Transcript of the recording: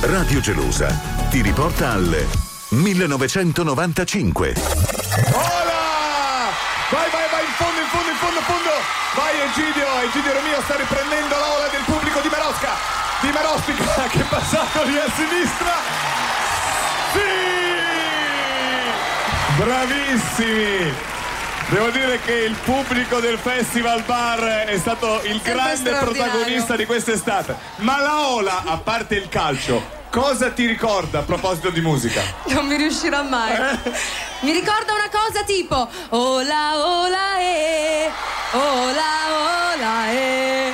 Radio Gelosa ti riporta al 1995. Hola! Vai, in fondo! Vai Egidio Romeo sta riprendendo l'ola del pubblico di Marostica che è passato lì a sinistra. Sì! Bravissimi! Devo dire che il pubblico del Festival Bar è stato il grande protagonista di quest'estate. Ma la ola, a parte il calcio, cosa ti ricorda a proposito di musica? Non mi riuscirò mai. Mi ricorda una cosa tipo ola ola ola